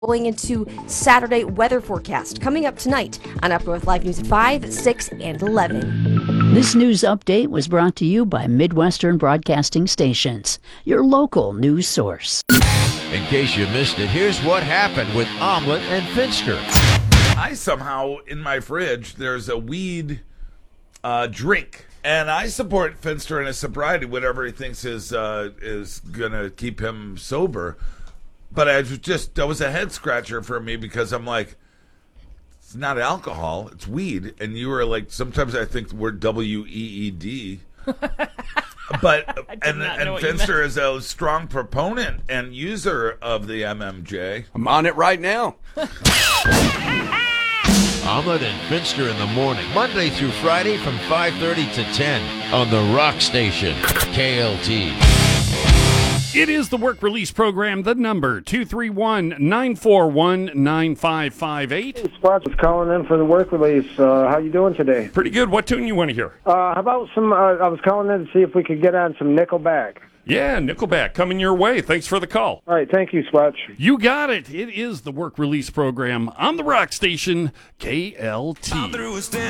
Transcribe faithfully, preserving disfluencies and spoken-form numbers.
Going into Saturday weather forecast coming up tonight on Up North Live News at five, six, and eleven. This news update was brought to you by Midwestern Broadcasting Stations, your local news source. In case you missed it, here's what happened with Omelet and Finster. I somehow, in my fridge, there's a weed uh, drink. And I support Finster in his sobriety, whatever he thinks is uh, is going to keep him sober. But I was just, that was a head scratcher for me because I'm like, it's not alcohol, it's weed. And you were like, sometimes I think the word W E E D. But, and, and Finster is a strong proponent and user of the M M J. I'm on it right now. Omelet and Finster in the morning, Monday through Friday from five thirty to ten on the Rock Station, K L T. It is the work release program, the number two three one, nine four one, nine five five eight. Hey, Spots is calling in for the work release. Uh, how you doing today? Pretty good. What tune you want to hear? Uh, how about some, uh, I was calling in to see if we could get on some Nickelback. Yeah, Nickelback coming your way. Thanks for the call. All right, thank you, Spots. You got it. It is the work release program on the Rock Station, K L T.